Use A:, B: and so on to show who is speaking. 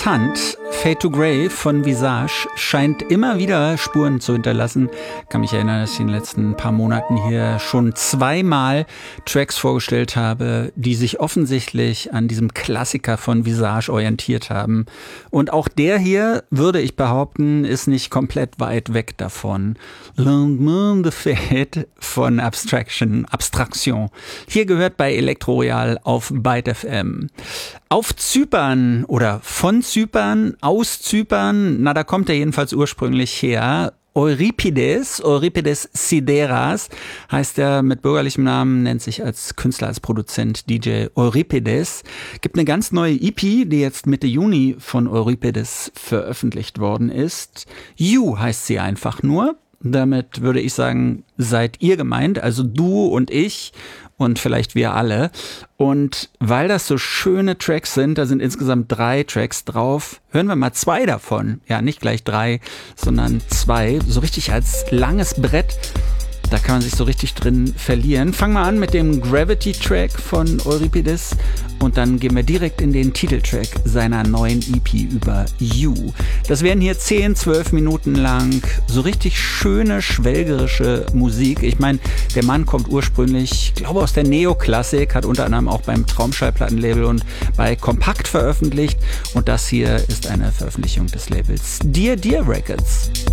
A: interessant. Fade to Grey von Visage scheint immer wieder Spuren zu hinterlassen. Ich kann mich erinnern, dass ich in den letzten paar Monaten hier schon zweimal Tracks vorgestellt habe, die sich offensichtlich an diesem Klassiker von Visage orientiert haben. Und auch der hier, würde ich behaupten, ist nicht komplett weit weg davon. Lendemain de Fade von Abstraction. Hier gehört bei Elektro Royal auf Byte FM. Auf Zypern oder von Zypern, aus Zypern, da kommt er jedenfalls ursprünglich her. Euripides Sideras heißt er mit bürgerlichem Namen, nennt sich als Künstler, als Produzent DJ Euripides. Gibt eine ganz neue EP, die jetzt Mitte Juni von Euripides veröffentlicht worden ist. You heißt sie einfach nur. Damit würde ich sagen, seid ihr gemeint, also du und ich und vielleicht wir alle. Und weil das so schöne Tracks sind, da sind insgesamt 3 Tracks drauf, hören wir mal 2 davon. Ja, nicht gleich 3, sondern 2, so richtig als langes Brett. Da kann man sich so richtig drin verlieren. Fangen wir an mit dem Gravity-Track von Euripides und dann gehen wir direkt in den Titeltrack seiner neuen EP über You. Das werden hier 10, 12 Minuten lang so richtig schöne, schwelgerische Musik. Ich meine, der Mann kommt ursprünglich, ich glaube, aus der Neoklassik, hat unter anderem auch beim Traumschallplattenlabel und bei Kompakt veröffentlicht und das hier ist eine Veröffentlichung des Labels Dear Dear Records.